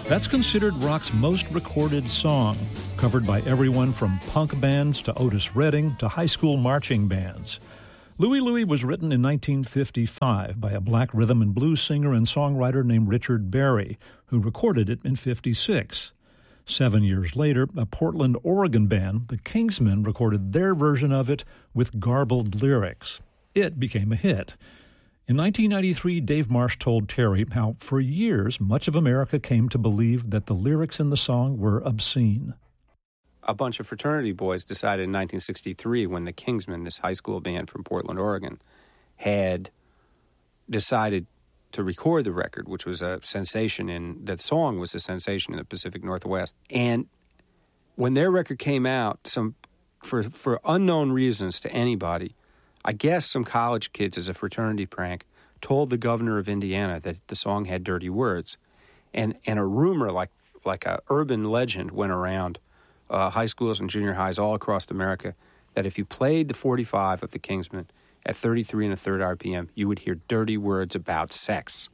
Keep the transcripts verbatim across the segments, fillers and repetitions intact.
That's considered rock's most recorded song, covered by everyone from punk bands to Otis Redding to high school marching bands. Louie Louie was written in nineteen fifty-five by a black rhythm and blues singer and songwriter named Richard Berry, who recorded it in fifty-six. Seven years later, a Portland, Oregon band, the Kingsmen, recorded their version of it with garbled lyrics. It became a hit. In nineteen ninety-three, Dave Marsh told Terry how, for years, much of America came to believe that the lyrics in the song were obscene. A bunch of fraternity boys decided in nineteen sixty-three, when the Kingsmen, this high school band from Portland, Oregon, had decided to record the record, which was a sensation in, that song was a sensation in the Pacific Northwest. And when their record came out, some for for unknown reasons to anybody, I guess some college kids, as a fraternity prank, told the governor of Indiana that the song had dirty words. And and a rumor, like like a urban legend, went around uh, high schools and junior highs all across America, that if you played the forty-five of the Kingsmen at thirty-three and a third R P M, you would hear dirty words about sex.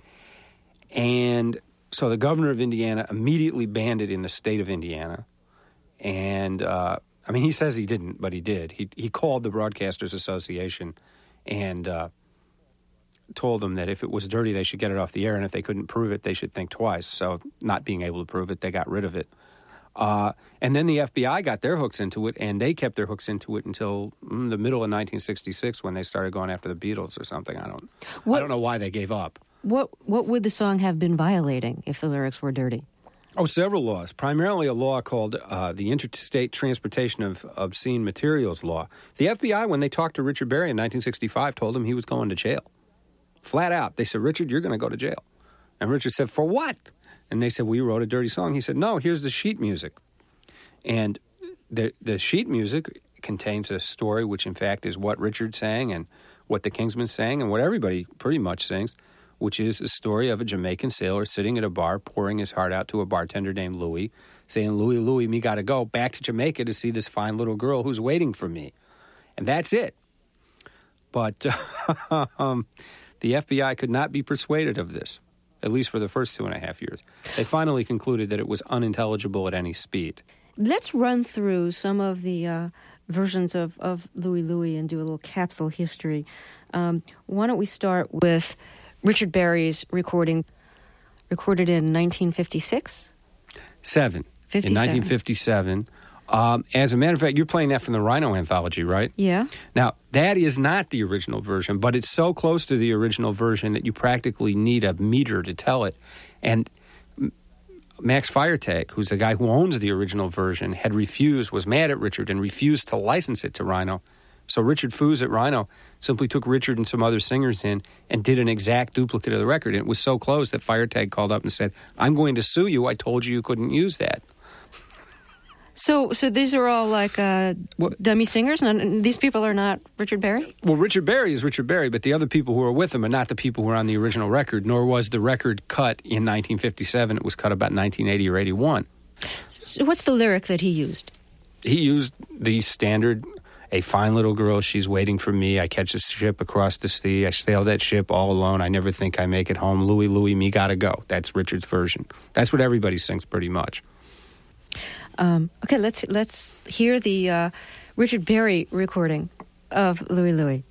And so the governor of Indiana immediately banned it in the state of Indiana. And, uh, I mean, he says he didn't, but he did. He he called the Broadcasters Association and uh, told them that if it was dirty, they should get it off the air, and if they couldn't prove it, they should think twice. So not being able to prove it, they got rid of it. Uh, and then the F B I got their hooks into it, and they kept their hooks into it until mm, the middle of nineteen sixty-six, when they started going after the Beatles or something. I don't, what, I don't know why they gave up. What what would the song have been violating if the lyrics were dirty? Oh, several laws. Primarily a law called uh, the Interstate Transportation of Obscene Materials Law. The F B I, when they talked to Richard Berry in nineteen sixty-five, told him he was going to jail. Flat out. They said, Richard, you're going to go to jail. And Richard said, for what? And they said, well, you wrote a dirty song. He said, no, here's the sheet music. And the the sheet music contains a story, which in fact is what Richard sang and what the Kingsmen sang and what everybody pretty much sings, which is a story of a Jamaican sailor sitting at a bar, pouring his heart out to a bartender named Louie, saying, Louie, Louie, me gotta go back to Jamaica to see this fine little girl who's waiting for me. And that's it. But um, the F B I could not be persuaded of this, at least for the first two and a half years. They finally concluded that it was unintelligible at any speed. Let's run through some of the uh, versions of, of Louie Louie and do a little capsule history. Um, why don't we start with Richard Berry's recording, recorded in nineteen fifty-six? Seven. fifty-seven. In nineteen fifty-seven. Um, as a matter of fact, you're playing that from the Rhino Anthology, right? Yeah. Now, that is not the original version, but it's so close to the original version that you practically need a meter to tell it. And Max Feiertag, who's the guy who owns the original version, had refused, was mad at Richard and refused to license it to Rhino. So Richard Foos at Rhino simply took Richard and some other singers in and did an exact duplicate of the record. And it was so close that Feiertag called up and said, I'm going to sue you. I told you you couldn't use that. So so these are all like uh, dummy singers? None, these people are not Richard Berry? Well, Richard Berry is Richard Berry, but the other people who are with him are not the people who are on the original record, nor was the record cut in nineteen fifty-seven. It was cut about nineteen eighty or eighty-one. So what's the lyric that he used? He used the standard, a fine little girl, she's waiting for me. I catch a ship across the sea. I sail that ship all alone. I never think I make it home. Louie, Louie, me gotta go. That's Richard's version. That's what everybody sings pretty much. Um, okay, let's let's hear the uh, Richard Berry recording of Louie Louie.